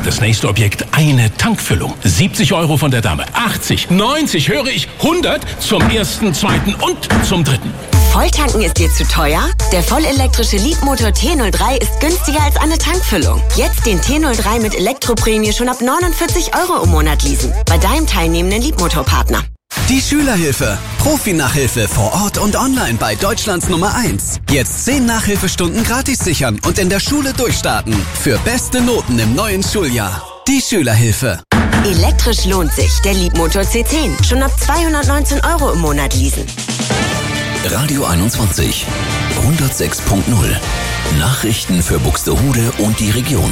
Das nächste Objekt, eine Tankfüllung. 70 € von der Dame, 80, 90, höre ich, 100 zum ersten, zweiten und zum dritten. Volltanken ist dir zu teuer? Der vollelektrische Leapmotor T03 ist günstiger als eine Tankfüllung. Jetzt den T03 mit Elektroprämie schon ab 49 € im Monat leasen. Bei deinem teilnehmenden Leapmotor-Partner. Die Schülerhilfe. Profi-Nachhilfe vor Ort und online bei Deutschlands Nummer 1. Jetzt 10 Nachhilfestunden gratis sichern und in der Schule durchstarten. Für beste Noten im neuen Schuljahr. Die Schülerhilfe. Elektrisch lohnt sich. Der Leapmotor C10. Schon ab 219 € im Monat leasen. Radio 21. 106.0. Nachrichten für Buxtehude und die Region.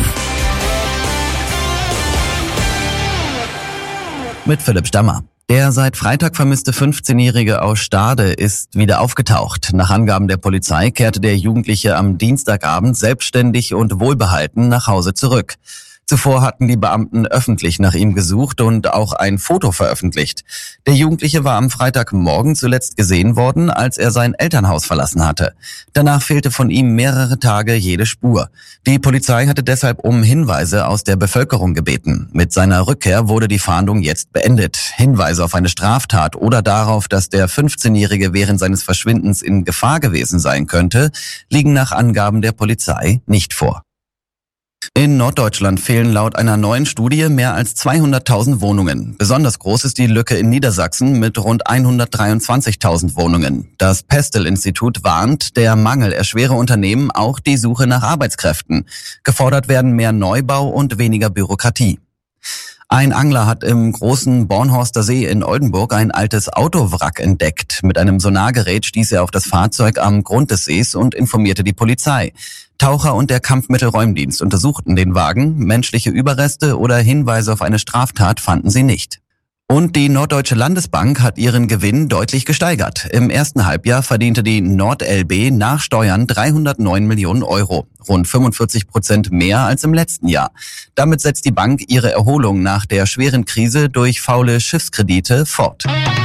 Mit Philipp Stammer. Der seit Freitag vermisste 15-Jährige aus Stade ist wieder aufgetaucht. Nach Angaben der Polizei kehrte der Jugendliche am Dienstagabend selbstständig und wohlbehalten nach Hause zurück. Zuvor hatten die Beamten öffentlich nach ihm gesucht und auch ein Foto veröffentlicht. Der Jugendliche war am Freitagmorgen zuletzt gesehen worden, als er sein Elternhaus verlassen hatte. Danach fehlte von ihm mehrere Tage jede Spur. Die Polizei hatte deshalb um Hinweise aus der Bevölkerung gebeten. Mit seiner Rückkehr wurde die Fahndung jetzt beendet. Hinweise auf eine Straftat oder darauf, dass der 15-Jährige während seines Verschwindens in Gefahr gewesen sein könnte, liegen nach Angaben der Polizei nicht vor. In Norddeutschland fehlen laut einer neuen Studie mehr als 200.000 Wohnungen. Besonders groß ist die Lücke in Niedersachsen mit rund 123.000 Wohnungen. Das Pestel-Institut warnt, der Mangel erschwere Unternehmen auch die Suche nach Arbeitskräften. Gefordert werden mehr Neubau und weniger Bürokratie. Ein Angler hat im großen Bornhorster See in Oldenburg ein altes Autowrack entdeckt. Mit einem Sonargerät stieß er auf das Fahrzeug am Grund des Sees und informierte die Polizei. Taucher und der Kampfmittelräumdienst untersuchten den Wagen. Menschliche Überreste oder Hinweise auf eine Straftat fanden sie nicht. Und die Norddeutsche Landesbank hat ihren Gewinn deutlich gesteigert. Im ersten Halbjahr verdiente die NordLB nach Steuern 309 Millionen €, rund 45% mehr als im letzten Jahr. Damit setzt die Bank ihre Erholung nach der schweren Krise durch faule Schiffskredite fort.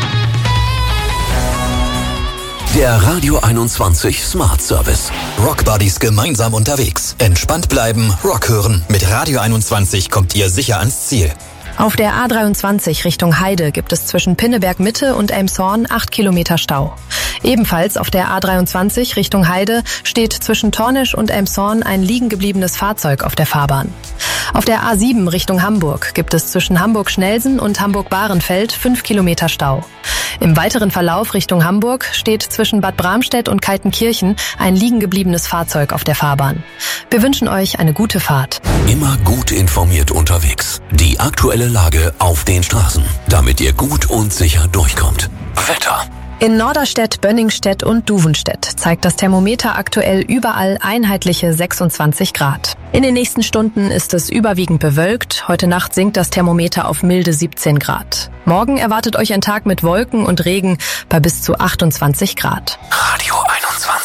Der Radio 21 Smart Service. Rock Buddies gemeinsam unterwegs. Entspannt bleiben, Rock hören. Mit Radio 21 kommt ihr sicher ans Ziel. Auf der A23 Richtung Heide gibt es zwischen Pinneberg Mitte und Elmshorn 8 Kilometer Stau. Ebenfalls auf der A23 Richtung Heide steht zwischen Tornisch und Elmshorn ein liegen gebliebenes Fahrzeug auf der Fahrbahn. Auf der A7 Richtung Hamburg gibt es zwischen Hamburg-Schnelsen und Hamburg-Bahrenfeld 5 Kilometer Stau. Im weiteren Verlauf Richtung Hamburg steht zwischen Bad Bramstedt und Kaltenkirchen ein liegen gebliebenes Fahrzeug auf der Fahrbahn. Wir wünschen euch eine gute Fahrt. Immer gut informiert unterwegs. Die aktuelle Lage auf den Straßen, damit ihr gut und sicher durchkommt. Wetter. In Norderstedt, Bönningstedt und Duvenstedt zeigt das Thermometer aktuell überall einheitliche 26 Grad. In den nächsten Stunden ist es überwiegend bewölkt. Heute Nacht sinkt das Thermometer auf milde 17 Grad. Morgen erwartet euch ein Tag mit Wolken und Regen bei bis zu 28 Grad. Radio